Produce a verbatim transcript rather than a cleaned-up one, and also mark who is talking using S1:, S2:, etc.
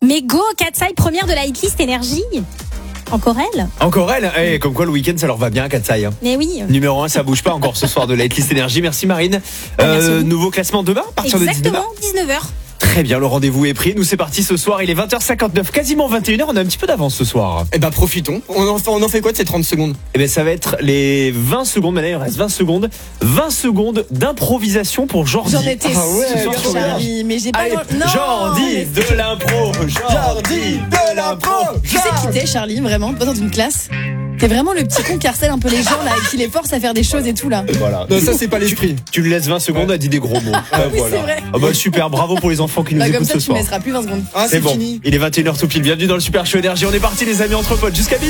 S1: Mais go, Katsai, première de la hitlist énergie. Encore elle.
S2: Encore elle. Eh, comme quoi le week-end ça leur va bien à Katsai. Hein.
S1: Mais oui.
S2: Numéro un, ça bouge pas encore ce soir de la hitlist énergie. Merci Marine.
S1: Merci
S2: Euh, nouveau classement demain à partir
S1: Exactement,
S2: de dix-neuf heures.
S1: dix-neuf heures.
S2: Très bien, le rendez-vous est pris. Nous c'est parti ce soir. Il est vingt heures cinquante-neuf, quasiment vingt et une heures. On a un petit peu d'avance ce soir.
S3: Eh ben profitons. On en, fait, on en fait quoi de ces trente secondes?
S2: Eh ben ça va être les vingt secondes. Maintenant il reste vingt secondes. vingt secondes d'improvisation pour Jordi.
S4: J'en étais
S3: Ah ouais,
S4: sûre,
S3: bien sûr.
S4: Charlie, mais j'ai pas...
S2: Allez,
S4: grand- Non,
S2: Jordi
S4: mais-
S2: de l'impro. Jordi de l'impro.
S4: Tu sais qui t'es, Charlie, vraiment, pas dans une classe. T'es vraiment le petit con qui harcèle un peu les gens, là, et qui les force à faire des choses et tout, là.
S2: Voilà.
S3: Non, ça c'est pas l'esprit.
S2: Tu lui laisses vingt secondes, elle dit des gros mots. Ah,
S4: oui,
S2: voilà.
S4: c'est vrai.
S2: Ah bah super, bravo pour les enfants qui nous
S4: Bah, comme
S2: écoutent
S4: ça,
S2: ce
S4: tu
S2: soir.
S4: me laisseras plus vingt secondes.
S3: Ah,
S2: C'est
S3: c'est
S2: bon,
S3: fini.
S2: il est vingt et une heures tout pile. Bienvenue dans le Super Show Énergie. On est parti les amis entre potes jusqu'à midi.